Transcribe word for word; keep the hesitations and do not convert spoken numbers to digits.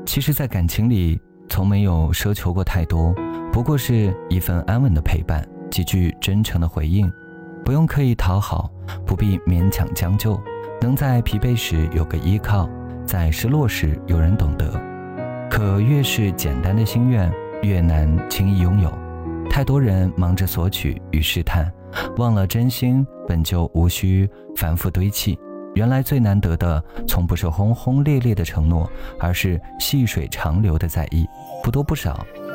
其实在感情里从没有奢求过太多，不过是一份安稳的陪伴，几句真诚的回应，不用刻意讨好，不必勉强将就，能在疲惫时有个依靠，在失落时有人懂得。可越是简单的心愿，越难轻易拥有。太多人忙着索取与试探，忘了真心本就无需反复堆砌。原来最难得的从不是轰轰烈烈的承诺，而是细水长流的在意，不多不少，